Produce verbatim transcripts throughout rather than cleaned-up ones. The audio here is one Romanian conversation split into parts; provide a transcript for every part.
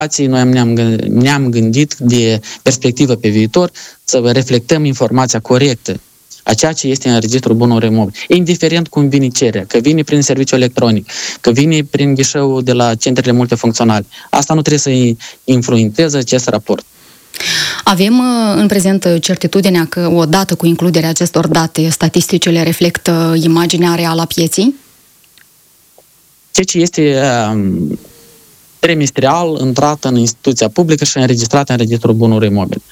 Noi ne-am, ne-am gândit de perspectivă pe viitor să reflectăm informația corectă a ceea ce este în registrul bunurilor imobile, indiferent cum vine cererea, că vine prin serviciu electronic, că vine prin ghișeul de la centrele multifuncționale. Asta nu trebuie să influențeze acest raport. Avem în prezent certitudinea că odată cu includerea acestor date, statisticile reflectă imaginea reală a pieții? Ceea ce este um, trimestrial intrat în instituția publică și înregistrat în registrul bunurilor imobile.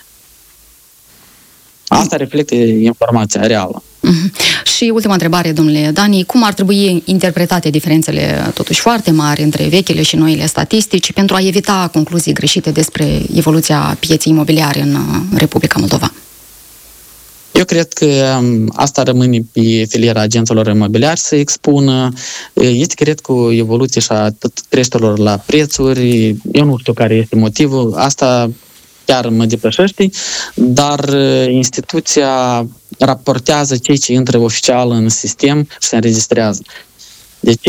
Asta reflectă informația reală. Uh-huh. Și ultima întrebare, domnule Dani, cum ar trebui interpretate diferențele totuși foarte mari între vechile și noile statistici pentru a evita concluzii greșite despre evoluția pieței imobiliare în Republica Moldova? Eu cred că asta rămâne pe filiera agenților imobiliari să expună. Este, cred, cu evoluție și a creșterilor la prețuri. Eu nu știu care este motivul. Asta chiar mă depășește, dar instituția raportează ceea ce intră oficial în sistem și se înregistrează. Deci,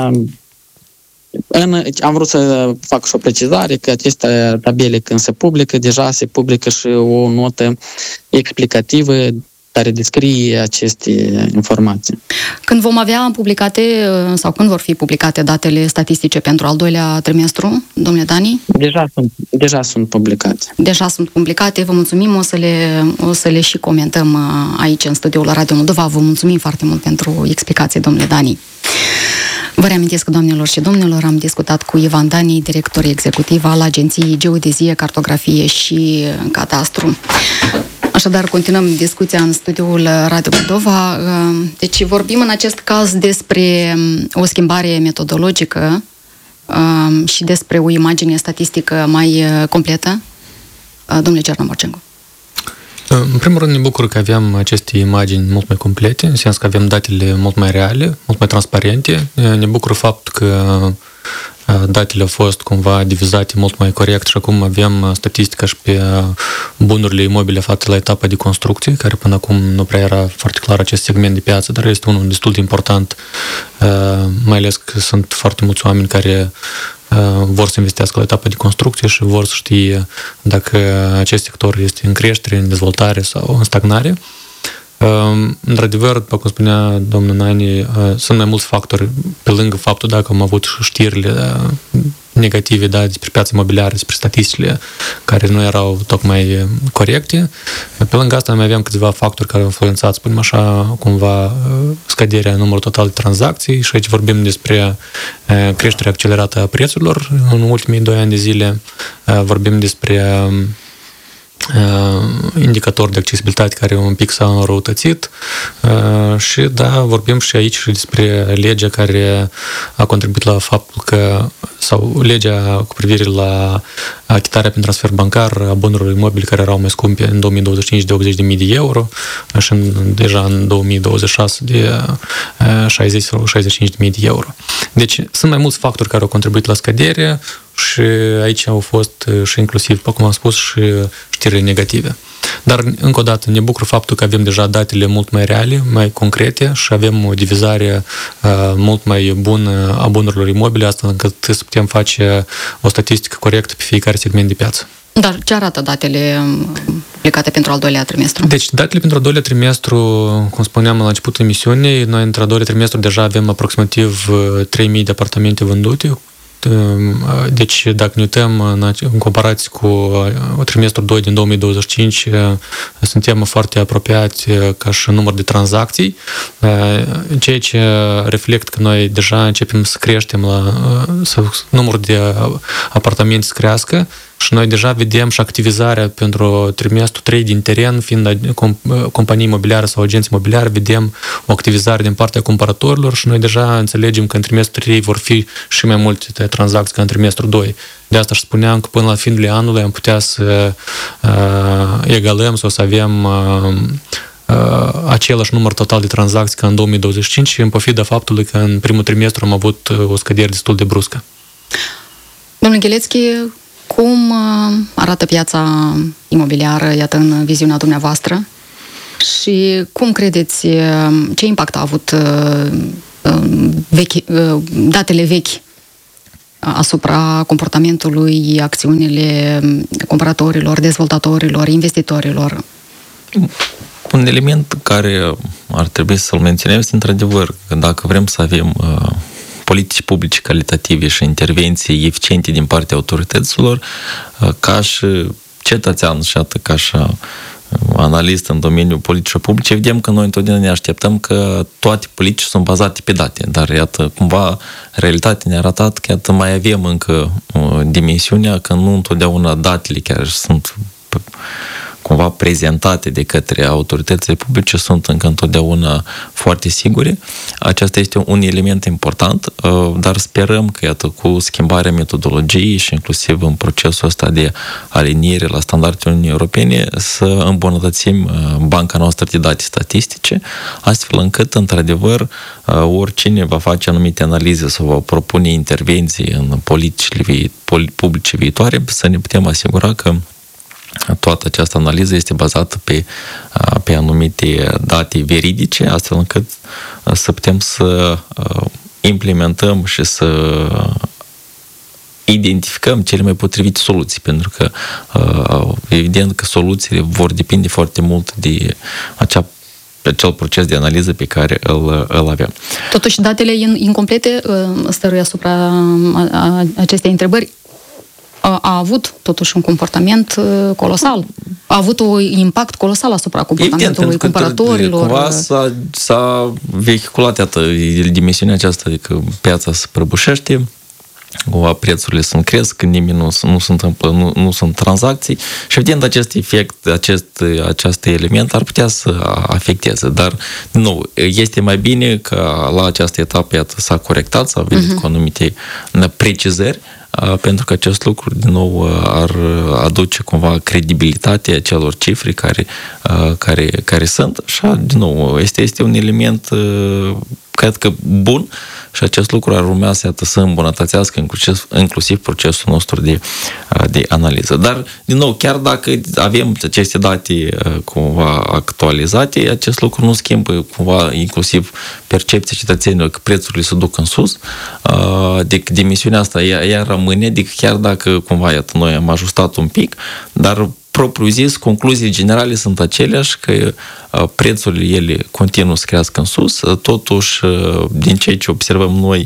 în, am vrut să fac și o precizare că aceste tabele, când se publică, deja se publică și o notă explicativă care descrie aceste informații. Când vom avea publicate sau când vor fi publicate datele statistice pentru al doilea trimestru, domnule Dani? Deja sunt, deja sunt publicate. Deja sunt publicate, vă mulțumim, o să le, o să le și comentăm aici în studioul la Radio Moldova. Vă mulțumim foarte mult pentru explicație, domnule Dani. Vă reamintesc, doamnelor și domnilor, am discutat cu Ivan Dani, director executiv al Agenției Geodezie, Cartografie și Cadastru. Așadar, continuăm discuția în studioul Radio Moldova. Deci vorbim în acest caz despre o schimbare metodologică și despre o imagine statistică mai completă. Domnule Cernămorcencu. În primul rând ne bucur că avem aceste imagini mult mai complete, în sens că avem datele mult mai reale, mult mai transparente. Ne bucur faptul că datele au fost cumva divizate mult mai corect și acum avem statistica și pe bunurile imobile aflate la etapa de construcție, care până acum nu prea era foarte clar acest segment de piață, dar este unul destul de important, mai ales că sunt foarte mulți oameni care vor să investească la etapa de construcție și vor să știe dacă acest sector este în creștere, în dezvoltare sau în stagnare. Într-adevăr, după cum spunea domnul Nani, sunt mai mulți factori, pe lângă faptul dacă am avut știrile negative, da, despre piața imobiliară, despre statisticile care nu erau tocmai corecte. Pe lângă asta mai aveam câțiva factori care au influențat, spunem așa, cumva scăderea numărul total de tranzacții și aici vorbim despre creșterea accelerată a prețurilor în ultimii doi ani de zile, vorbim despre indicatori de accesibilitate care un pic s-au înrăutățit și da, vorbim și aici și despre legea care a contribuit la faptul că, sau legea cu privire la achitarea prin transfer bancar a bunurilor imobile care erau mai scumpe în două mii douăzeci și cinci de optzeci de mii de euro și în, deja în două mii douăzeci și șase de șaizeci sau șaizeci și cinci de mii de euro. Deci sunt mai mulți factori care au contribuit la scădere și aici au fost și inclusiv, după cum am spus, și știrile negative. Dar, încă o dată, ne bucur faptul că avem deja datele mult mai reale, mai concrete și avem o divizare uh, mult mai bună a bunurilor imobile, astfel încât să putem face o statistică corectă pe fiecare segment de piață. Dar ce arată datele publicate pentru al doilea trimestru? Deci, datele pentru al doilea trimestru, cum spuneam la începutul emisiunii, noi într-al doilea trimestru deja avem aproximativ trei mii de apartamente vândute. Deci, dacă ne uităm în comparație cu trimestrul doi din două mii douăzeci și cinci, suntem foarte apropiați ca și număr de tranzacții, ceea ce reflectă că noi deja începem să creștem la să numărul de apartamente să crească și noi deja vedem și activizarea pentru trimestrul trei din teren, fiind companii imobiliare sau agenți imobiliare, vedem o activizare din partea cumpărătorilor și noi deja înțelegem că în trimestrul trei vor fi și mai multe tranzacții ca în trimestrul doi. De asta și spuneam că până la finul anului am putea să uh, egalăm sau să avem uh, uh, același număr total de tranzacții ca în două mii douăzeci și cinci, în pofida faptului că în primul trimestru am avut o scădere destul de bruscă. Domnule Ghelecki, cum arată piața imobiliară, iată, în viziunea dumneavoastră? Și cum credeți, ce impact a avut vechi, datele vechi asupra comportamentului, acțiunile cumpărătorilor, dezvoltatorilor, investitorilor? Un element care ar trebui să-l menționăm este, într-adevăr, că dacă vrem să avem uh, politici publice calitative și intervenții eficiente din partea autorităților, uh, ca și cetățean și atât ca și analist în domeniul politicilor publice, vedem că noi întotdeauna ne așteptăm că toate politicile sunt bazate pe date, dar iată, cumva, realitatea ne-a arătat că iată, mai avem încă uh, dimensiunea că nu întotdeauna datele care sunt cumva prezentate de către autoritățile publice sunt încă întotdeauna foarte sigure. Acesta este un element important, dar sperăm că, iată, cu schimbarea metodologiei și inclusiv în procesul ăsta de aliniere la standardele Uniunii Europene, să îmbunătățim banca noastră de date statistice, astfel încât, într-adevăr, oricine va face anumite analize sau va propune intervenții în politicile publice viitoare, să ne putem asigura că toată această analiză este bazată pe, pe anumite date veridice, astfel încât să putem să implementăm și să identificăm cele mai potrivite soluții, pentru că evident că soluțiile vor depinde foarte mult de acea acel proces de analiză pe care îl, îl avem. Totuși, datele incomplete, stărui asupra acestei întrebări, a avut totuși un comportament colosal. A avut un impact colosal asupra comportamentului evident, cumpărătorilor. Cumva s-a, s-a vehiculat, iată, dimensiunea aceasta, adică piața se prăbușește, cumva prețurile sunt cresc, când nimeni nu, nu, se întâmplă, nu, nu sunt tranzacții și evident acest efect, acest, acest element ar putea să afecteze, dar din nou, este mai bine că la această etapă, iată, s-a corectat, s-a venit uh-huh. cu anumite precizări, pentru că acest lucru, din nou, ar aduce cumva credibilitatea celor cifre care, care, care sunt și, din nou, este, este un element, cred că, bun și acest lucru ar urmea să, iată, să îmbunătățească inclusiv, inclusiv procesul nostru de, de analiză. Dar, din nou, chiar dacă avem aceste date cumva actualizate, acest lucru nu schimbă cumva inclusiv percepția cetățenilor că prețurile se duc în sus. Deci, dimensiunea asta ea, ea rămâne, adică chiar dacă cumva, iată, noi am ajustat un pic, dar propriu zis, concluziile generale sunt aceleași, că prețurile ele continuă să crească în sus, totuși, din ceea ce observăm noi,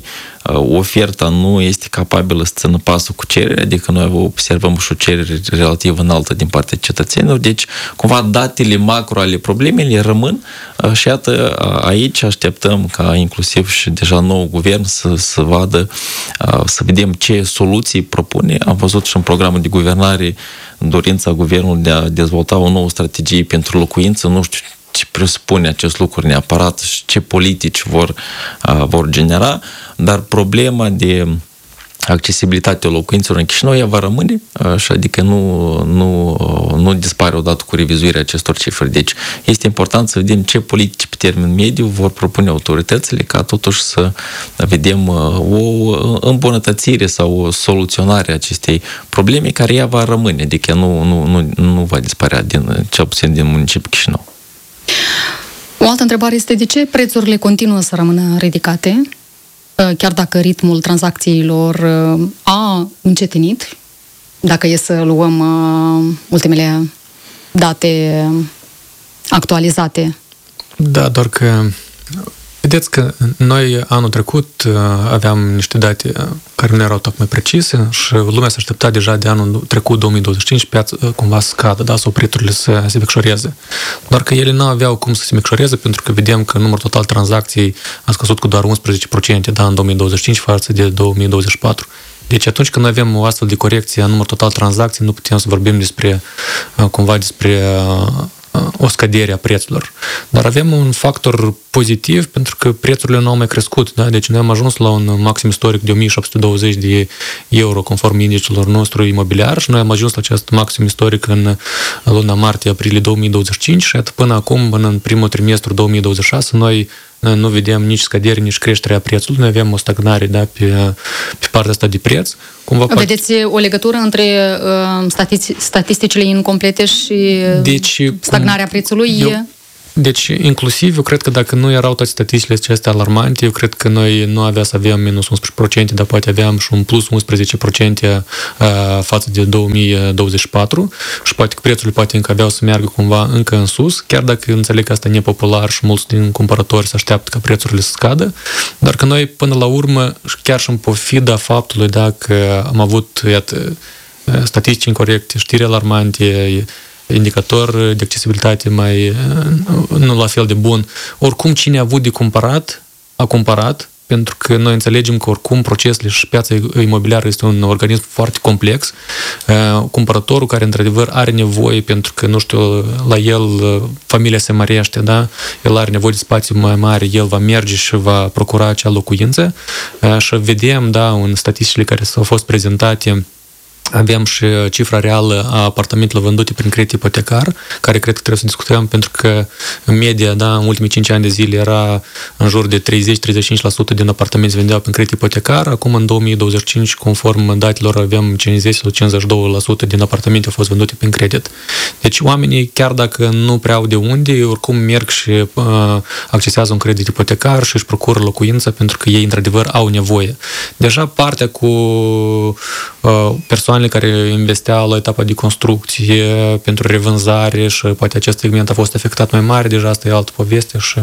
oferta nu este capabilă să țină pasul cu cererea, adică noi observăm și o cerere relativ înaltă din partea cetățenilor, deci cumva datele macro ale problemele rămân și iată, aici așteptăm ca inclusiv și deja nou guvern să, să vadă, să vedem ce soluții propune. Am văzut și în programul de guvernare dorința guvernului de a dezvolta o nouă strategie pentru locuință, nu știu ce presupune acest lucru neapărat și ce politici vor, vor genera, dar problema de accesibilitatea locuințelor în Chișinău ea va rămâne, și adică nu, nu, nu dispare odată cu revizuirea acestor cifre. Deci este important să vedem ce politici pe termen mediu vor propune autoritățile ca totuși să vedem o îmbunătățire sau o soluționare a acestei probleme care ea va rămâne, adică nu, nu, nu, nu va dispărea din, cel puțin din municipiul Chișinău. O altă întrebare este de ce prețurile continuă să rămână ridicate, chiar dacă ritmul tranzacțiilor a încetinit, dacă e să luăm ultimele date actualizate. Da, doar că vedeți că noi anul trecut aveam niște date care nu erau tocmai precise și lumea se aștepta deja de anul trecut, două mii douăzeci și cinci, piața cumva să scadă, da, sau prețurile să se micșoreze. Doar că ele nu aveau cum să se micșoreze, pentru că vedem că numărul total tranzacției a scăzut cu doar unsprezece la sută da, în două mii douăzeci și cinci față de două mii douăzeci și patru. Deci atunci când noi avem o astfel de corecție a numărul total tranzacții, nu putem să vorbim despre cumva despre o scădere a prețurilor. Dar avem un factor pozitiv pentru că prețurile nu au mai crescut. Da? Deci noi am ajuns la un maxim istoric de o mie șapte sute douăzeci de euro conform indicilor nostru imobiliar și noi am ajuns la acest maxim istoric în luna martie-aprilie două mii douăzeci și cinci și atât până acum, până în primul trimestru două mii douăzeci și șase, noi nu vedem nici scădere, nici creșterea prețului. Noi avem o stagnare, da, pe, pe partea asta de preț. Cumva vedeți o legătură între uh, statisti- statisticile incomplete și deci, stagnarea prețului? Eu, Deci, inclusiv, eu cred că dacă nu erau toate statisticile acestea alarmante, eu cred că noi nu avea să avem minus unsprezece la sută, dar poate aveam și un plus unsprezece la sută față de două mii douăzeci și patru și poate că prețurile poate încă aveau să meargă cumva încă în sus, chiar dacă înțeleg că asta e nepopular și mulți din cumpărători se așteaptă ca prețurile să scadă, dar că noi până la urmă, chiar și în pofida faptului dacă am avut, iată, statistici incorecte, știri alarmante, indicator de accesibilitate mai nu la fel de bun. Oricum, cine a avut de cumpărat, a cumpărat, pentru că noi înțelegem că oricum procesele și piața imobiliară este un organism foarte complex. Cumpărătorul care într-adevăr are nevoie, pentru că, nu știu, la el familia se mărește, da? El are nevoie de spațiu mai mare, el va merge și va procura acea locuință. Și vedem, da, în statisticile care s-au fost prezentate, avem și cifra reală a apartamentelor vândute prin credit ipotecar, care cred că trebuie să discutăm, pentru că în media, da, în ultimii cinci ani de zile era în jur de treizeci la treizeci și cinci la sută din apartamente se vendeau prin credit ipotecar. Acum, în două mii douăzeci și cinci, conform datelor, avem cincizeci la cincizeci și doi la sută din apartamente au fost vândute prin credit. Deci oamenii, chiar dacă nu prea au de unde, oricum merg și uh, accesează un credit ipotecar și își procură locuința, pentru că ei, într-adevăr, au nevoie. Deja partea cu uh, persoane care investeau la etapa de construcție pentru revânzare și poate acest segment a fost afectat mai mare, deja asta e altă poveste și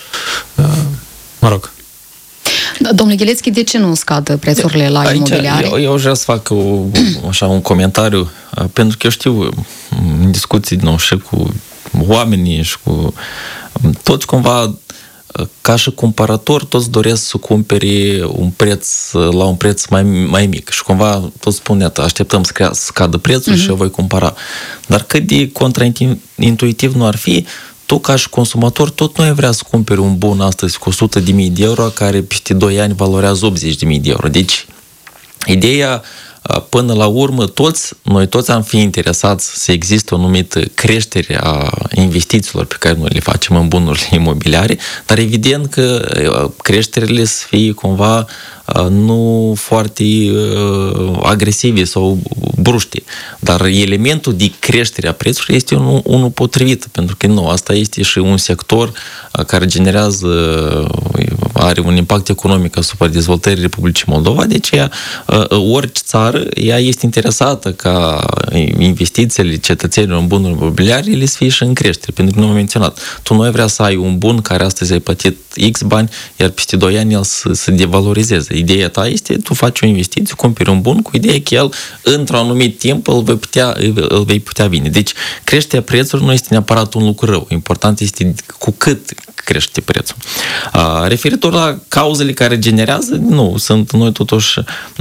mă rog. Domnule Ghilețchi, de ce nu scad prețurile la Aici, imobiliare? Eu, eu vreau să fac o, așa, un comentariu, pentru că eu știu în discuții nou, și cu oamenii și cu toți cumva, ca și cumpărător, toți doresc să cumpere un preț la un preț mai, mai mic. Și cumva toți spun, iată, așteptăm să, crea, să scadă prețul uh-huh. și eu voi cumpăra. Dar cât de contraintuitiv nu ar fi, tu ca și consumator tot nu ai vrea să cumperi un bun astăzi cu o sută de mii de euro, care peste doi ani valorează optzeci de mii de euro. Deci, ideea până la urmă, toți, noi toți am fi interesați să existe o anumită creștere a investițiilor pe care noi le facem în bunurile imobiliare, dar evident că creșterile să fie cumva nu foarte agresive sau bruște. Dar elementul de creștere a prețurilor este unul, unul potrivit, pentru că nu, asta este și un sector care generează, are un impact economic asupra dezvoltării Republicii Moldova, de aceea orice țară, ea este interesată ca investițiile cetățenilor în bunuri imobiliare ele să fie și în creștere, pentru că nu am menționat. Tu nu ai vrea să ai un bun care astăzi ai plătit X bani, iar peste doi ani el să se devalorizeze. Ideea ta este, tu faci o investiție, cumperi un bun cu ideea că el, într-un anumit timp, îl vei putea, îl vei putea vinde. Deci, creșterea prețurilor nu este neapărat un lucru rău. Important este cu cât crește prețul. Referitor la cauzele care generează, nu, sunt noi totuși,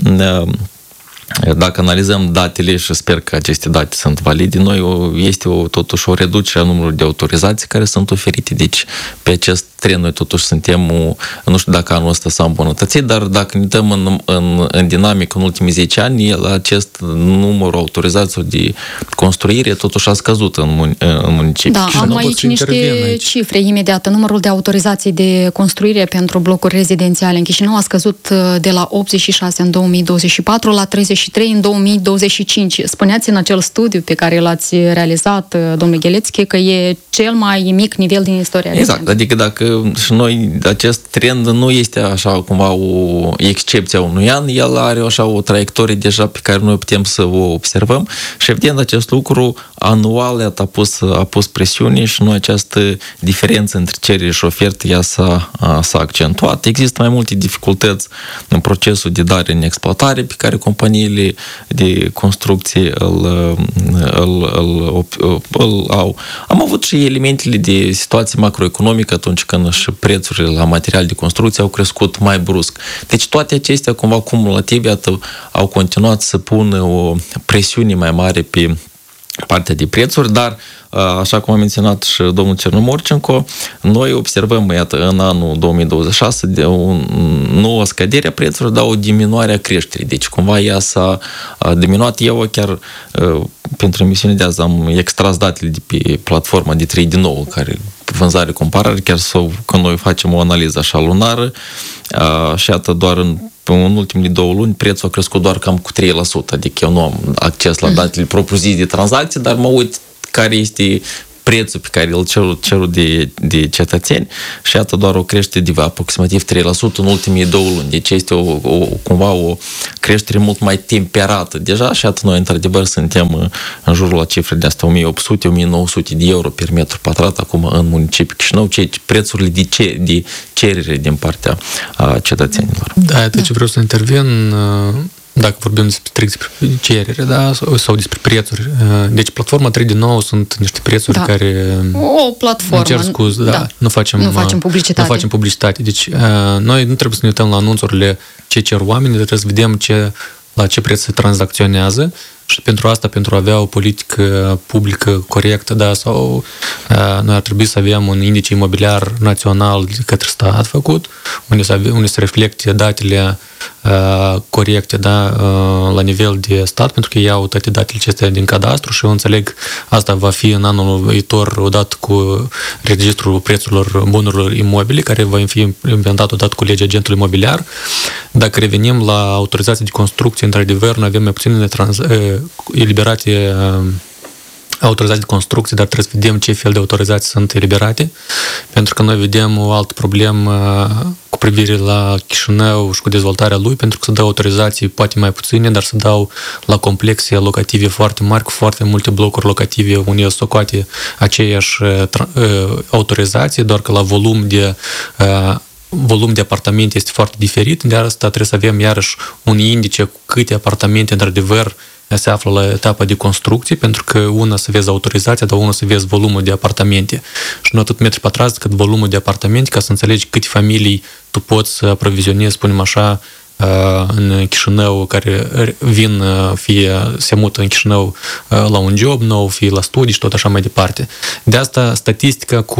dacă analizăm datele și sper că aceste date sunt valide, noi este o, totuși o reducere a numărului de autorizații care sunt oferite. Deci pe acest trend noi totuși suntem, nu știu dacă anul ăsta s-a îmbunătățit, dar dacă ne dăm în, în, în dinamic în ultimii zece ani, acest număr autorizațiilor de construire totuși a scăzut în, în municipii. Da, și am aici niște aici. cifre imediate. Numărul de autorizații de construire pentru blocuri rezidențiale în Chișinău a scăzut de la optzeci și șase în două mii douăzeci și patru la treizeci și trei în două mii douăzeci și cinci. Spuneați în acel studiu pe care l-ați realizat, domnule Ghilețchi, că e cel mai mic nivel din istoria Exact, recentă. adică dacă și noi, acest trend nu este așa cumva o excepție a unui an, el are așa o traiectorie deja pe care noi putem să o observăm și evident acest lucru anual a pus, a pus presiune și noi această diferență între cerere și ofertă ea s-a, s-a accentuat. Există mai multe dificultăți în procesul de dare în exploatare pe care companiile de construcție îl, îl, îl, îl, îl au. Am avut și elementele de situație macroeconomică atunci când și prețurile la material de construcție au crescut mai brusc. Deci toate acestea cumva cumulative atât, au continuat să pună o presiune mai mare pe partea de prețuri, dar așa cum a menționat și domnul Cernomorcenco, noi observăm, iată, în anul două mii douăzeci și șase de o nouă scădere a prețurilor, dar o diminuare a creșterii. Deci cumva ea s-a diminuat. Eu chiar pentru emisiunea de azi am extras datele de pe platforma de trei din nou, care vânzare comparare, chiar să că noi facem o analiză așa lunară și iată doar în în ultimele două luni prețul a crescut doar cam cu trei la sută, adică eu nu am acces la datele propriu-zise de tranzacții, dar mă uit care este prețul pe care îl cerul, cerul de, de cetățeni și iată doar o creștere de aproximativ trei la sută în ultimii două luni. Deci este o, o, cumva o creștere mult mai temperată deja și iată noi într-adevăr suntem în jurul la cifre de asta o mie opt sute - o mie nouă sute de euro per metru pătrat acum în municipiul Chișinău, ce prețurile de, ce, de cerere din partea a cetățenilor. Da, iată ce vreau să intervin. Dacă vorbim strict despre cerere, da, sau despre prețuri. Deci platforma trei din nouă sunt niște prețuri da. care... O platformă. Îmi cer scuze, da, da. Nu, facem, nu facem publicitate. Nu facem publicitate. Deci noi nu trebuie să ne uităm la anunțurile ce cer oamenii, trebuie să vedem ce, la ce preț se tranzacționează și pentru asta, pentru a avea o politică publică corectă, da, sau noi ar trebui să avem un indice imobiliar național de către stat făcut, unde să, unde să reflecte datele uh, corecte, da, uh, la nivel de stat, pentru că iau toate datele acestea din cadastru și eu înțeleg asta va fi în anul viitor odată cu registrul prețurilor bunurilor imobile, care va fi inventat odată cu legea agentului imobiliar. Dacă revenim la autorizații de construcție, într-adevăr, noi avem mai puține trans, uh, eliberate uh, autorizații de construcție, dar trebuie să vedem ce fel de autorizații sunt eliberate, pentru că noi vedem o altă problemă cu privire la Chișinău și cu dezvoltarea lui, pentru că se dau autorizații poate mai puține, dar se dau la complexe locative foarte mari, cu foarte multe blocuri locative, unde se socoate aceeași autorizație, doar că la volum de volum de apartamente este foarte diferit, de asta trebuie să avem iarăși un indice cu câte apartamente, într-adevăr, se află la etapa de construcție, pentru că una să vezi autorizația, dar una să vezi volumul de apartamente. Și nu atât metri pătrați cât volumul de apartamente, ca să înțelegi câte familii tu poți să aprovizionezi, spunem așa, în Chișinău, care vin, fie se mută în Chișinău la un job nou, fie la studii și tot așa mai departe. De asta statistica cu,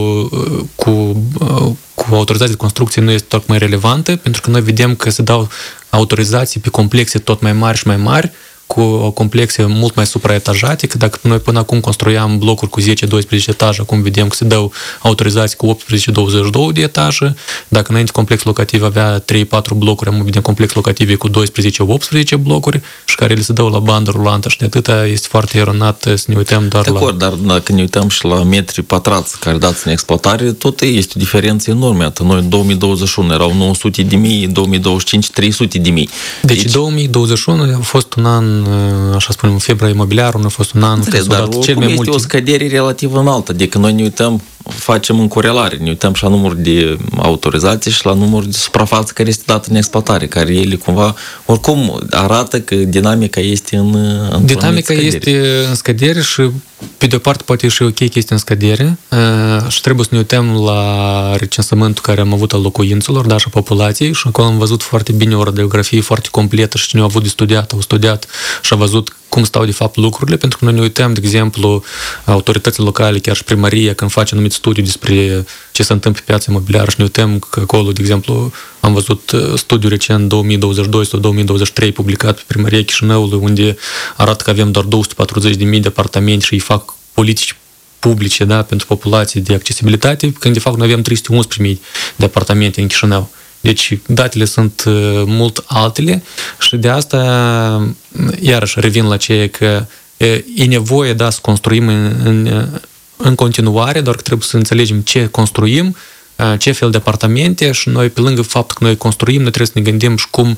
cu, cu autorizații de construcție nu este tocmai relevantă, pentru că noi vedem că se dau autorizații pe complexe tot mai mari și mai mari, cu o complexe mult mai supraetajate, că dacă noi până acum construiam blocuri cu zece doisprezece etaje, acum vedem că se dau autorizații cu optsprezece douăzeci și doi de etaje, dacă înainte complex locativ avea trei patru blocuri, acum vedem complex locative cu doisprezece optsprezece blocuri și care le se dau la bandă rulantă și de atâta este foarte eronat să ne uităm doar de acord, la... dar dacă ne uităm și la metri pătrați care dați în exploatare, tot este o diferență enormă. Atât noi în două mii douăzeci și unu erau nouă sute de mii, în două mii douăzeci și cinci trei sute de mii. Deci, deci două mii douăzeci și unu a fost un an, așa spunem, febra imobiliarul, a fost un an Înțeles, dar cel mai este multe. O scădere relativ înaltă, adică noi ne uităm, facem în corelare, ne uităm și la număr de autorizații și la număr de suprafață care este dată în exploatare, care ele cumva, oricum arată că dinamica este în, în dinamica este în scădere și pe de o parte poate și ok că este în scădere și trebuie să ne uităm la recensământul care am avut al locuințelor, dar și a populației și acolo am văzut foarte bine o radiografie foarte completă și cine a avut de studiat, au studiat și a văzut cum stau de fapt lucrurile, pentru că noi ne uităm, de exemplu, autoritățile locale, chiar și primăria, când face anumit studiu despre ce se întâmplă pe piața imobiliară și ne uităm că acolo, de exemplu, am văzut studiu recent două mii douăzeci și doi sau două mii douăzeci și trei publicat pe primăria Chișinăului, unde arată că avem doar două sute patruzeci de mii de apartamente și îi fac politici publice, da, pentru populație de accesibilitate, când de fapt noi avem trei sute unsprezece mii de apartamente în Chișinău. Deci datele sunt mult altele și de asta iarăși revin la ceea că e nevoie, da, să construim în, în, în continuare, doar că trebuie să înțelegem ce construim, ce fel de apartamente și noi, pe lângă faptul că noi construim, noi trebuie să ne gândim și cum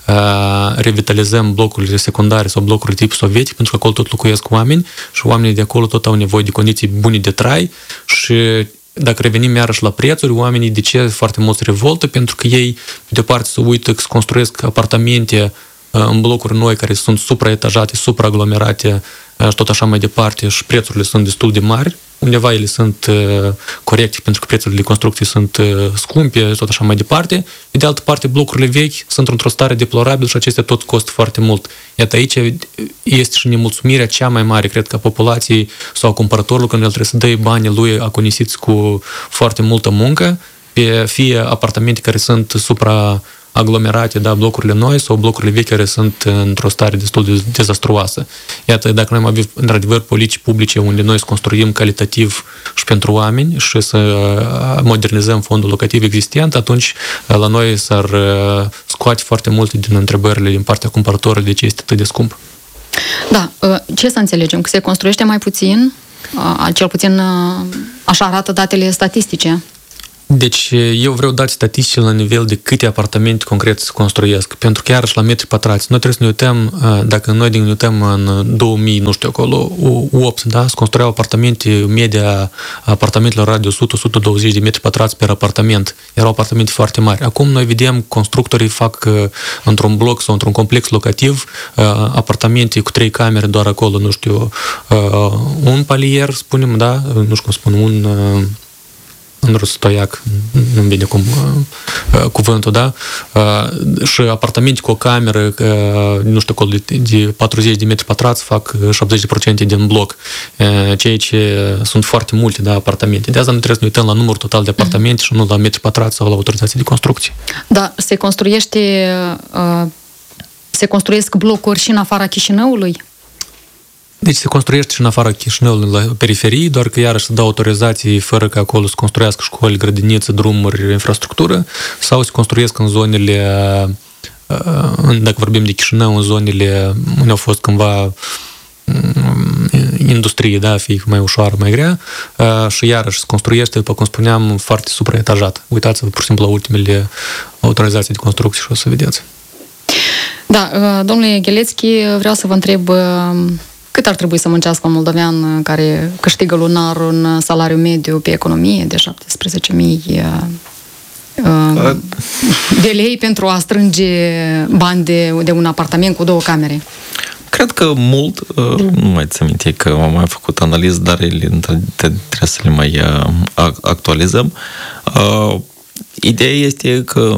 uh, revitalizăm blocurile secundare sau blocurile tip sovietic, pentru că acolo tot locuiesc oameni și oamenii de acolo tot au nevoie de condiții bune de trai și dacă revenim iarăși la prețuri, oamenii de ce foarte mult se revoltă? Pentru că ei, de o parte, se uită că se construiesc apartamente în blocuri noi care sunt supraetajate, supraaglomerate și tot așa mai departe și prețurile sunt destul de mari. Undeva ele sunt corecte pentru că prețurile de construcție sunt scumpe, tot așa mai departe. De altă parte, blocurile vechi sunt într-o stare deplorabilă și acestea tot costă foarte mult. Iată aici este și nemulțumirea cea mai mare, cred că a populației sau a cumpărătorului, când el trebuie să dea banii lui aconisiți cu foarte multă muncă, pe fie apartamente care sunt supra aglomerate, da, blocurile noi sau blocurile vechi care sunt într-o stare destul de dezastruoasă. Iată, dacă noi avem într-adevăr politici publice unde noi să construim calitativ și pentru oameni și să modernizăm fondul locativ existent, atunci la noi s-ar scoate foarte multe din întrebările din partea cumpărătorului de ce este atât de scump. Da, ce să înțelegem? Că se construiește mai puțin Cel puțin așa arată datele statistice. Deci eu vreau date statistice la nivel de câte apartamente concret se construiesc. Pentru că iarăși la metri pătrați. Noi trebuie să ne uităm, dacă noi ne uităm în două mii, nu știu, acolo, opt, da? Se construiau apartamente, media apartamentelor era de o sută - o sută douăzeci de metri pătrați per apartament. Erau apartamente foarte mari. Acum noi vedem constructorii fac într-un bloc sau într-un complex locativ apartamente cu trei camere doar acolo, nu știu, un palier, spunem, da? Nu știu cum spun, un... în rustoiac, nu-mi vine cum uh, cuvântul, da? Uh, și apartamente cu o cameră, uh, nu știu, acolo de, de patruzeci de metri pătrați fac șaptezeci la sută din bloc, uh, ceea ce sunt foarte multe, da, apartamente. De asta nu trebuie să ne uităm la numărul total de apartamente mm-hmm. și nu la metri pătrați sau la autorizații de construcție. Da, se construiește, uh, se construiesc blocuri și în afara Chișinăului? Deci se construiește și în afara Chișinăului, la periferii, doar că iarăși se dau autorizații fără că acolo se construiască școli, grădinițe, drumuri, infrastructură, sau se construiesc în zonele, dacă vorbim de Chișinău, în zonele unde au fost cândva industrie, da, fie mai ușoară, mai grea, și iarăși se construiește, după cum spuneam, foarte supraetajat. Uitați-vă, pur și simplu, la ultimele autorizații de construcție și o să vedeți. Da, domnule Ghelețchi, vreau să vă întreb cât ar trebui să muncească un moldovean care câștigă lunar un salariu mediu pe economie de șaptesprezece mii de lei pentru a strânge bani de, de un apartament cu două camere? Cred că mult, nu mai țin minte că am mai făcut analiză, dar ele trebuie să le mai actualizăm. Ideea este că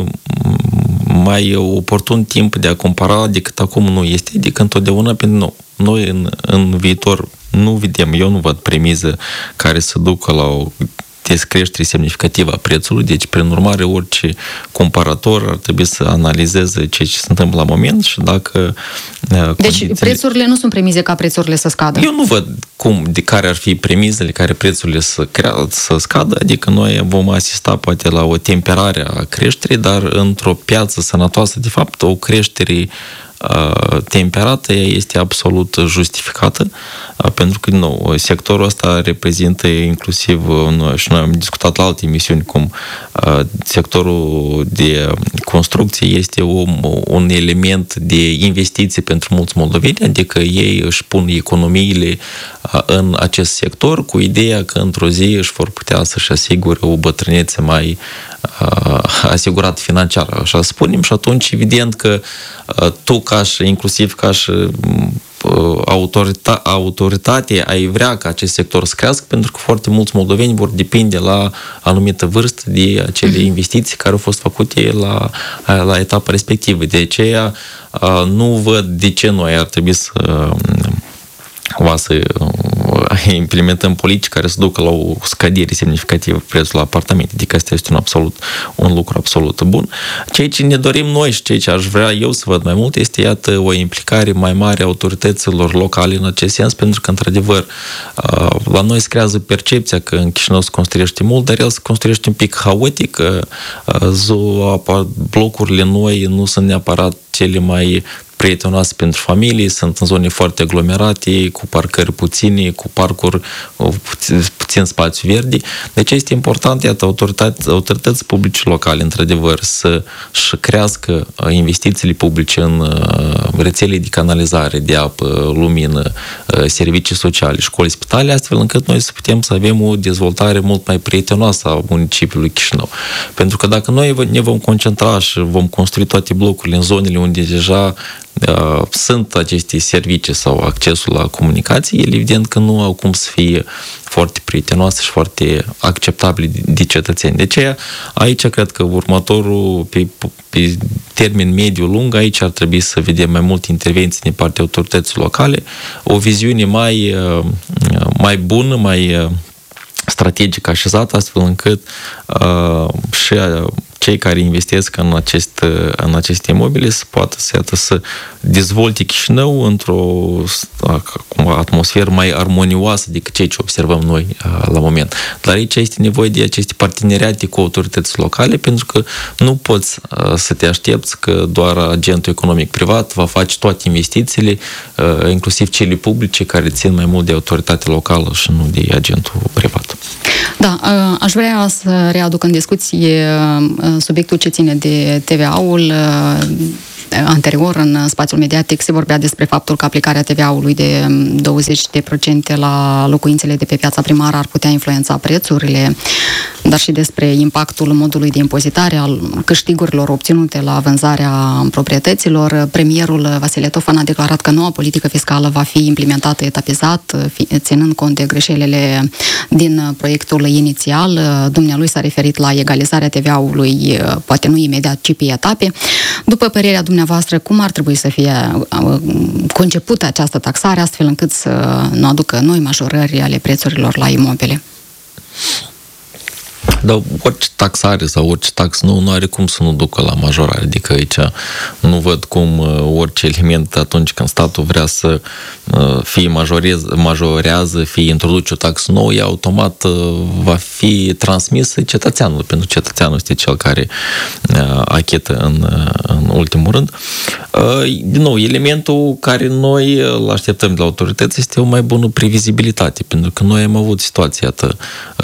mai oportun timp de a compara decât acum nu este, adică întotdeauna pentru nou. Noi în, în viitor nu vedem, eu nu văd premiză care să ducă la o descreștere semnificativă a prețului, deci prin urmare orice comparator ar trebui să analizeze ceea ce se întâmplă la moment și dacă... Deci condițiile... prețurile nu sunt premize ca prețurile să scadă? Eu nu văd cum, de care ar fi premizele care prețurile să, crea, să scadă, adică noi vom asista poate la o temperare a creșterii, dar într-o piață sănătoasă, de fapt, o creștere temperată este absolut justificată, pentru că, nu, sectorul ăsta reprezintă inclusiv, și noi am discutat la alte emisiuni, cum sectorul de construcție este un, un element de investiție pentru mulți moldoveni, adică ei își pun economiile în acest sector cu ideea că într-o zi își vor putea să-și asigure o bătrânețe mai asigurat financiar, așa spunem, și atunci evident că tu ca și, inclusiv ca și autorita- autoritate ai vrea ca acest sector să crească, pentru că foarte mulți moldoveni vor depinde la anumită vârstă de acele investiții care au fost făcute la, la etapa respectivă. De aceea nu văd de ce noi ar trebui să va să implementăm politici care să ducă la o scădere semnificativă prețul la apartamente. Adică asta este un, absolut, un lucru absolut bun. Ceea ce ne dorim noi și ceea ce aș vrea eu să văd mai mult este, iată, o implicare mai mare a autorităților locale în acest sens, pentru că, într-adevăr, la noi se creează percepția că în Chișinău se construiește mult, dar el se construiește un pic haotic. Blocurile noi nu sunt neapărat cele mai prietenoase pentru familii, sunt în zone foarte aglomerate, cu parcări puține, cu parcuri puțin, puțin spațiu verde. Deci este important, iată, autorități, autorități publice locale, într-adevăr, să-și crească investițiile publice în rețele de canalizare, de apă, lumină, servicii sociale, școli, spitale, astfel încât noi să putem să avem o dezvoltare mult mai prietenoasă a municipiului Chișinău. Pentru că dacă noi ne vom concentra și vom construi toate blocurile în zonele unde deja Uh, sunt aceste servicii sau accesul la comunicații, el evident că nu au cum să fie foarte prietenoase și foarte acceptabile de, de cetățeni. De aceea, aici cred că următorul, pe, pe termen mediu-lung, aici ar trebui să vedem mai multe intervenții din partea autorităților locale, o viziune mai, mai bună, mai strategic așezat, astfel încât uh, și cei care investesc în, acest, în aceste imobile să poată să, iată, să dezvolte Chișinău într-o atmosferă mai armonioasă decât cei ce observăm noi la moment. Dar aici este nevoie de aceste parteneriate cu autorități locale, pentru că nu poți să te aștepți că doar agentul economic privat va face toate investițiile, inclusiv cele publice, care țin mai mult de autoritatea locală și nu de agentul privat. Da, aș vrea să readuc în discuție subiectul ce ține de T V A-ul. Anterior, în spațiul mediatic, se vorbea despre faptul că aplicarea T V A-ului de douăzeci la sută la locuințele de pe piața primară ar putea influența prețurile, dar și despre impactul modului de impozitare al câștigurilor obținute la vânzarea proprietăților. Premierul Vasile Tofan a declarat că noua politică fiscală va fi implementată etapizat, ținând cont de greșelile din proiectul inițial. Dumnealui s-a referit la egalizarea T V A-ului, poate nu imediat, ci pe etape. După părerea dumneavoastră, cum ar trebui să fie concepută această taxare, astfel încât să nu aducă noi majorări ale prețurilor la imobile? Dar orice taxare sau orice tax nou nu are cum să nu ducă la majorare. Adică aici nu văd cum orice element, atunci când statul vrea să fie majorează, fie introduce o taxă nouă, ea automat va fi transmisă cetățeanului, pentru că cetățeanul este cel care achetă în, în ultimul rând. Din nou, elementul care noi îl așteptăm de la autorități este o mai bună previzibilitate, pentru că noi am avut situația atât.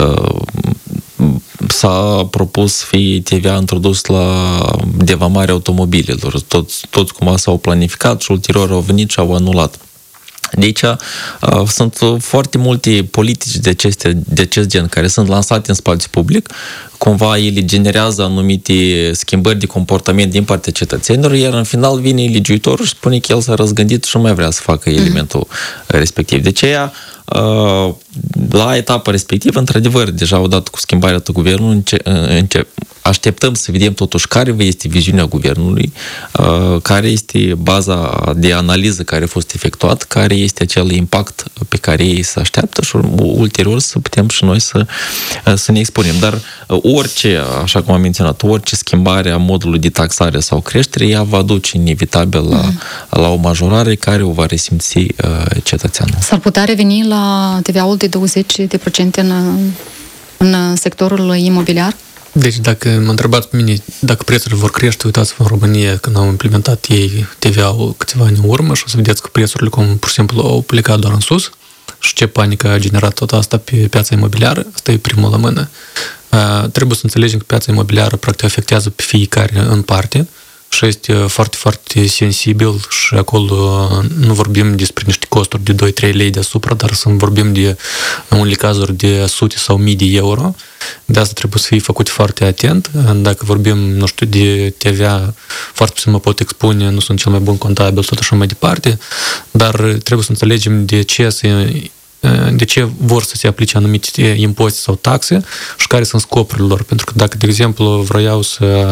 S-a propus să fie T V A introdus la devamarea automobilelor. Toți, toți cumva s-au planificat și ulterior au venit și au anulat. De aici uh, sunt foarte multe politici de, aceste, de acest gen care sunt lansate în spațiu public, cumva ele generează anumite schimbări de comportament din partea cetățenilor, iar în final vine legiuitorul și spune că el s-a răzgândit și nu mai vrea să facă elementul respectiv. De aceea, la etapa respectivă, într-adevăr, deja odată cu schimbarea de guvernul, înce- înce- așteptăm să vedem totuși care este viziunea guvernului, care este baza de analiză care a fost efectuat, care este acel impact pe care ei se așteaptă și ulterior să putem și noi să, să ne expunem. Dar orice, așa cum am menționat, orice schimbare a modului de taxare sau creștere, ea va duce inevitabil la, mm. la o majorare care o va resimți uh, cetățeanul. S-ar putea reveni la T V A-ul de douăzeci la sută în, în sectorul imobiliar? Deci dacă mă întrebați pe mine dacă prețurile vor crește, uitați-vă în România când au implementat ei T V A-ul câțiva ani în urmă și o să vedeți că prețurile, cum pur și simplu, au plecat doar în sus. Și ce panică a generat tot asta pe piața imobiliară, asta e primul la mână. Uh, trebuie să înțelegem că piața imobiliară practic afectează pe fiecare în parte și este foarte, foarte sensibil și acolo nu vorbim despre niște costuri de doi-trei lei deasupra, dar să vorbim de, în unele cazuri, de sute sau mii de euro. De asta trebuie să fie făcut foarte atent. Dacă vorbim, nu știu, de T V A, foarte puțin mă pot expune, nu sunt cel mai bun contabil, tot așa mai departe, dar trebuie să înțelegem de ce să de ce vor să se aplice anumite impozite sau taxe și care sunt scopurile lor. Pentru că dacă, de exemplu, vreau să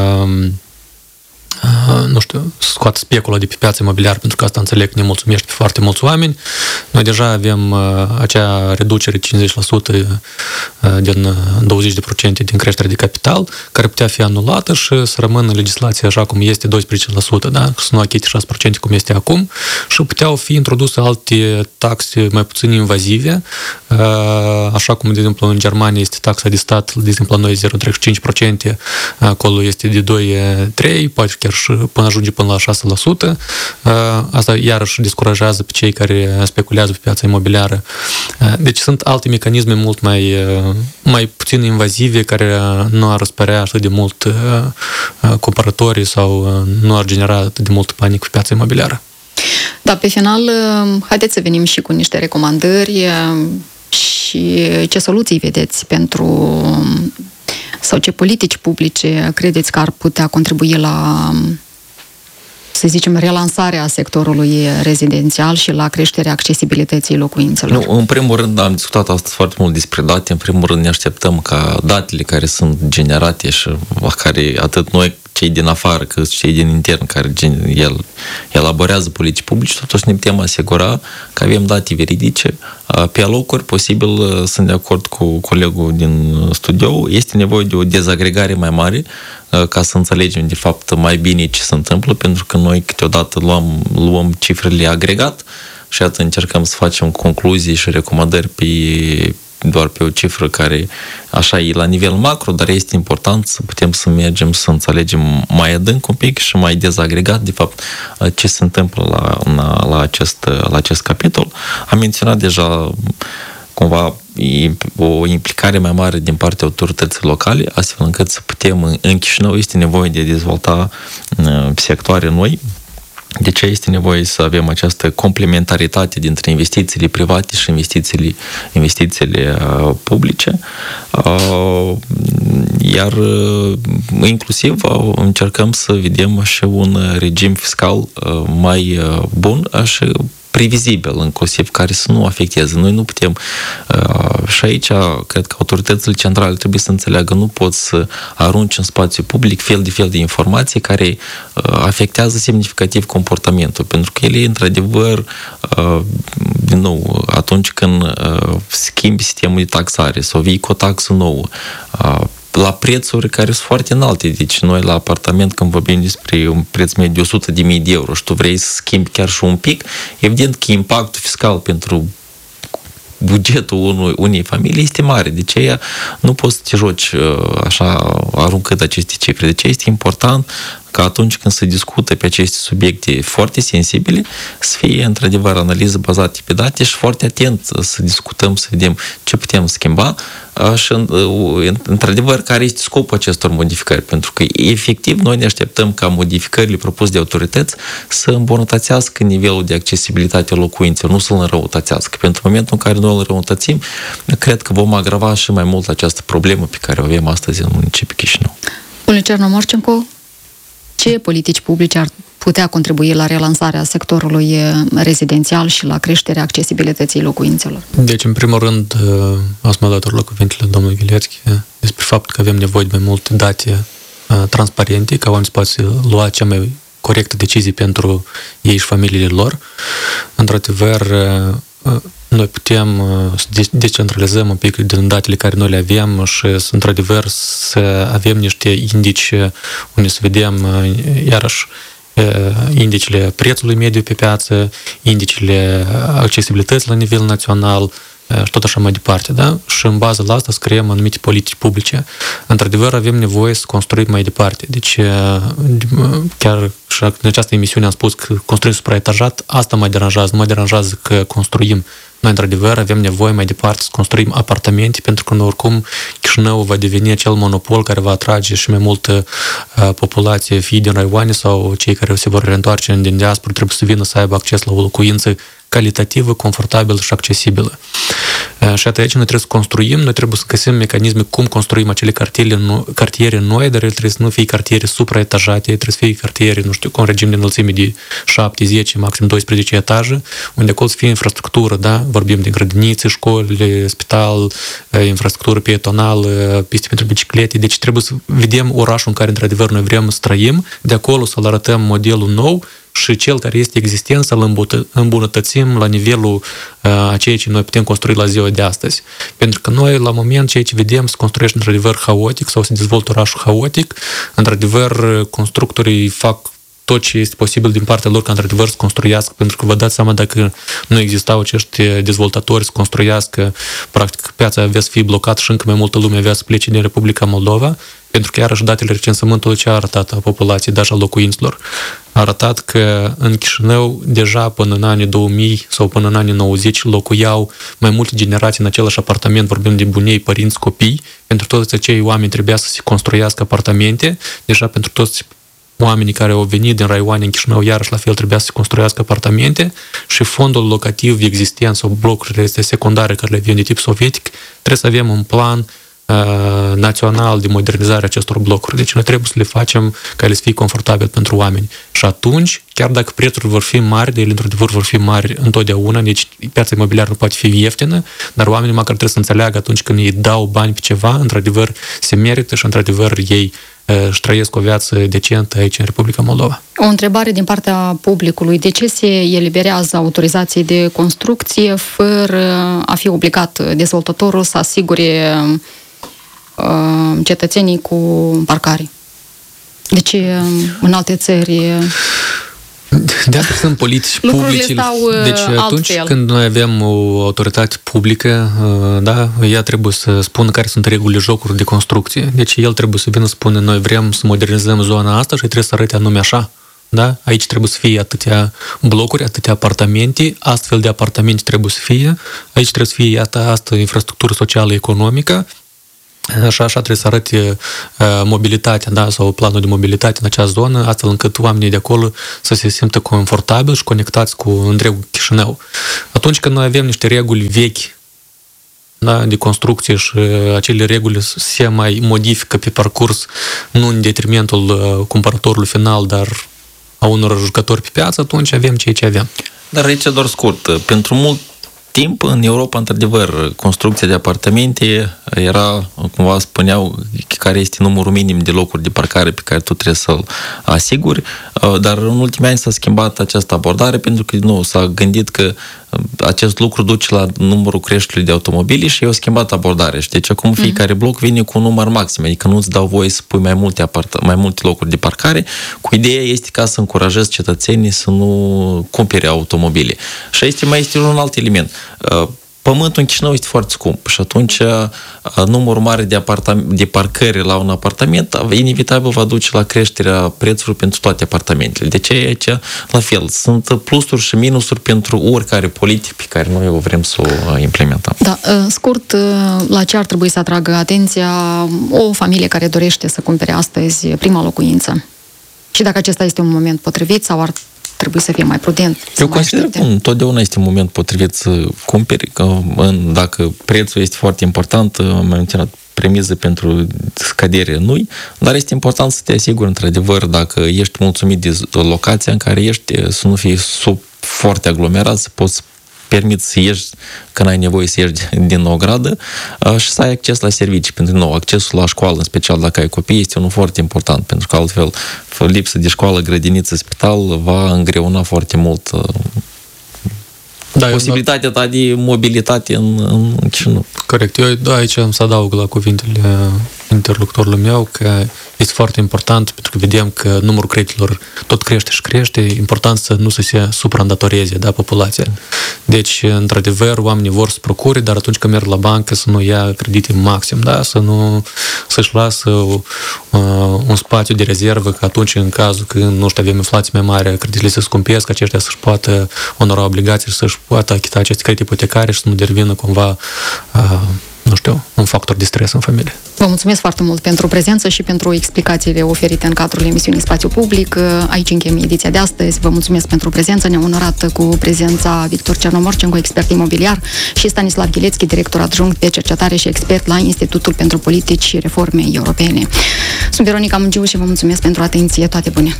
nu știu, scoată specula de pe piața imobiliară, pentru că asta înțeleg că ne mulțumește pe foarte mulți oameni. Noi deja avem acea reducere cincizeci la sută din douăzeci la sută din creșterea de capital, care putea fi anulată și să rămână legislația așa cum este doisprezece la sută, da? Să nu achite șase la sută cum este acum și puteau fi introduse alte taxe mai puțin invazive, așa cum, de exemplu, în Germania este taxa de stat, de exemplu, la noi zero virgulă treizeci și cinci la sută, acolo este de doi la trei, poate chiar și până ajunge până la șase la sută. Asta iarăși descurajează pe cei care speculează pe piața imobiliară. Deci sunt alte mecanisme mult mai, mai puțin invazive care nu ar răspărea atât de mult comparatorii sau nu ar genera atât de mult panic pe piața imobiliară. Da, pe final, haideți să venim și cu niște recomandări și ce soluții vedeți pentru sau ce politici publice credeți că ar putea contribui la, să zicem, relansarea sectorului rezidențial și la creșterea accesibilității locuințelor? Nu, în primul rând, am discutat astăzi foarte mult despre date. În primul rând, ne așteptăm ca datele care sunt generate și la care atât noi, cei din afară, cât și cei din intern, care el elaborează politici publice, totuși ne putem asigura că avem date veridice. Pe alocuri, posibil, sunt de acord cu colegul din studio, este nevoie de o dezagregare mai mare ca să înțelegem de fapt mai bine ce se întâmplă, pentru că noi câteodată luăm, luăm cifrele agregat și atunci încercăm să facem concluzii și recomandări pe, doar pe o cifră care așa e la nivel macro, dar este important să putem să mergem să înțelegem mai adânc un pic și mai dezagregat de fapt ce se întâmplă la, la, la, acest, la acest capitol. Am menționat deja cumva o implicare mai mare din partea autorității locale, astfel încât să putem, în Chișinău este nevoie de a dezvolta sectoare noi. De ce este nevoie să avem această complementaritate dintre investițiile private și investițiile, investițiile uh, publice? Uh, iar uh, inclusiv uh, încercăm să vedem și un regim fiscal uh, mai uh, bun și previzibil, inclusiv, care să nu afecteze. Noi nu putem, uh, și aici cred că autoritățile centrale trebuie să înțeleagă, nu pot să arunci în spațiu public fel de fel de informații care uh, afectează semnificativ comportamentul, pentru că ele, într-adevăr, uh, din nou, atunci când uh, schimbi sistemul de taxare sau vii cu o taxă nouă, uh, la prețuri care sunt foarte înalte. Deci noi la apartament, când vorbim despre un preț mediu de o sută de mii de euro și tu vrei să schimbi chiar și un pic, evident că impactul fiscal pentru bugetul unui, unei familii este mare. De aceea nu poți să te joci așa aruncând aceste cifre. De aceea este important că atunci când se discută pe aceste subiecte foarte sensibile, să fie într-adevăr analiză bazată pe date și foarte atent să discutăm, să vedem ce putem schimba și într-adevăr care este scopul acestor modificări. Pentru că efectiv noi ne așteptăm ca modificările propuse de autorități să îmbunătățească nivelul de accesibilitate a locuințelor, nu să-l înrăutățească. Pentru momentul în care noi îl înrăutățim, cred că vom agrava și mai mult această problemă pe care o avem astăzi în municipiul Chișinău. Domnule Cernomorcenco, ce politici publice ar putea contribui la relansarea sectorului rezidențial și la creșterea accesibilității locuințelor? Deci, în primul rând, ascultător la cuvintele domnului Ghilețchi despre faptul că avem nevoie de mai multe date transparente, ca oamenii să poată lua cea mai corectă decizie pentru ei și familiile lor. Într-adevăr, noi putem să decentralizăm un pic din datele care noi le avem și să, într-adevăr, să avem niște indici unde să vedem, iarăși, indicele prețului mediu pe piață, indicele accesibilității la nivel național și tot așa mai departe, da? Și în bază la asta să creăm anumite politici publice. Într-adevăr, avem nevoie să construim mai departe. Deci, chiar și în această emisiune am spus că construim supraetajat, asta mă deranjează, nu mă deranjează că construim. Noi, într-adevăr, avem nevoie mai departe să construim apartamente, pentru că, oricum, Chișinău va deveni acel monopol care va atrage și mai multă uh, populație, fie din raioane sau cei care se vor reîntoarce din diaspora, trebuie să vină să aibă acces la o locuință calitativă, confortabilă și accesibilă. Uh, și aici noi trebuie să construim, noi trebuie să găsim mecanisme cum construim acele cartiere, no- cartiere noi, dar ele trebuie să nu fie cartiere supraetajate, trebuie să fie cartiere, nu știu, cu un regim de înălțime de șapte, zece, maxim doisprezece etaje, unde acolo să fie infrastructură, da? Vorbim de grădinițe, școli, spital, infrastructură pietonală, piste pentru biciclete. Deci trebuie să vedem orașul în care, într-adevăr, noi vrem să trăim, de acolo să-l arătăm modelul nou și cel care este existent să-l îmbunătățim la nivelul a ceea ce noi putem construi la ziua de astăzi. Pentru că noi, la moment, ceea ce vedem se construiește într-adevăr haotic sau se dezvoltă orașul haotic. Într-adevăr, constructorii fac tot ce este posibil din partea lor ca într-adevăr să construiască, pentru că vă dați seama dacă nu existau acești dezvoltatori să construiască, practic piața avea să fie blocată și încă mai multă lume avea să plece din Republica Moldova, pentru că iarăși datele recensământului ce a arătat a populației, dar și a locuinților, a arătat că în Chișinău deja până în anii două mii sau până în anii nouăzeci locuiau mai multe generații în același apartament, vorbim de bunei, părinți, copii, pentru toți acei oameni trebuia să se construiască apartamente, deja pentru toți oamenii care au venit din raioane în Chișinău, iarăși la fel trebuia să se construiască apartamente și fondul locativ existent sau blocurile secundare care le avem de tip sovietic, trebuie să avem un plan uh, național de modernizare a acestor blocuri. Deci noi trebuie să le facem ca ele să fie confortabil pentru oameni. Și atunci, chiar dacă prețurile vor fi mari, de ele într-adevăr vor fi mari întotdeauna, deci piața imobiliară nu poate fi ieftină, dar oamenii măcar trebuie să înțeleagă atunci când ei dau bani pe ceva, într-adevăr se merită și într-adevăr ei își trăiesc o viață decentă aici în Republica Moldova. O întrebare din partea publicului. De ce se eliberează autorizații de construcție fără a fi obligat dezvoltatorul să asigure uh, cetățenii cu parcare? Deci, în alte țări... De asta sunt politici publice. Deci atunci altfel. Când noi avem o autoritate publică, da, ea trebuie să spună care sunt regulile jocului de construcție. Deci el trebuie să vină să spună noi vrem să modernizăm zona asta și trebuie să arăte anume așa. Da? Aici trebuie să fie atâtea blocuri, atâtea apartamente, astfel de apartamente trebuie să fie, aici trebuie să fie iată asta infrastructură socială economică. Așa, așa trebuie să arate uh, mobilitatea, da, sau planul de mobilitate în acea zonă, astfel încât oamenii de acolo să se simtă confortabil și conectați cu întregul Chișinău. Atunci când noi avem niște reguli vechi, da, de construcție și uh, acele reguli se mai modifică pe parcurs, nu în detrimentul uh, cumpărătorului final, dar a unor jucători pe piață, atunci avem ceea ce avem. Dar aici doar scurt, pentru mult timp, în Europa, într-adevăr, construcția de apartamente era, cumva spuneau, care este numărul minim de locuri de parcare pe care tu trebuie să-l asiguri, dar în ultimii ani s-a schimbat această abordare pentru că, nu, s-a gândit că acest lucru duce la numărul creșterii de automobile și au schimbat abordarea. Și deci acum fiecare bloc vine cu un număr maxim, adică nu-ți dau voie să pui mai multe, apart- mai multe locuri de parcare, cu ideea este ca să încurajezi cetățenii să nu cumpere automobile. Și este mai este un alt element. Pământul în Chișinău este foarte scump și atunci numărul mare de, apartam- de parcări la un apartament inevitabil va duce la creșterea prețurilor pentru toate apartamentele. De ce aici, la fel, sunt plusuri și minusuri pentru oricare politică pe care noi o vrem să o implementăm. Da, scurt, la ce ar trebui să atragă atenția o familie care dorește să cumpere astăzi prima locuință? Și dacă acesta este un moment potrivit sau ar trebuie să fie mai prudent. Eu consider că întotdeauna este un moment potrivit să cumperi, că în, dacă prețul este foarte important, am menționat premiză pentru scădere nu dar este important să te asiguri într-adevăr dacă ești mulțumit de locația în care ești, să nu fii sub foarte aglomerat, să poți permiți să ieși când ai nevoie să ieși din o gradă și să ai acces la servicii. Pentru nou, accesul la școală, în special dacă ai copii, este unul foarte important, pentru că altfel lipsă de școală, grădiniță, spital va îngreuna foarte mult da, posibilitatea ta de mobilitate în, în Chișinău. Corect. Eu da, aici am să adaug la cuvintele interlocutorului meu că este foarte important pentru că vedem că numărul creditelor tot crește și crește. E important să nu să se supraîndatoreze, da, populația. Deci, într-adevăr, oamenii vor să procure, dar atunci când merg la bancă să nu ia credite maxim, da, să nu să-și lasă uh, un spațiu de rezervă, că atunci în cazul când, nu știu, avem inflație mai mare, creditele se scumpesc, aceștia să-și poată onora obligații și să-și poată achita aceste credite ipotecare și să nu devină cumva uh, nu știu, un factor de stres în familie. Vă mulțumesc foarte mult pentru prezență și pentru explicațiile oferite în cadrul emisiunii Spațiu Public. Aici încheiem ediția de astăzi. Vă mulțumesc pentru prezență. Ne-am onorat cu prezența Victor Cernomorcenco, expert imobiliar, și Stanislav Ghilețchi, director adjunct de cercetare și expert la Institutul pentru Politici și Reforme Europene. Sunt Veronica Mungiu și vă mulțumesc pentru atenție. Toate bune!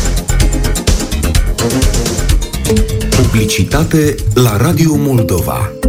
Publicitate la Radio Moldova.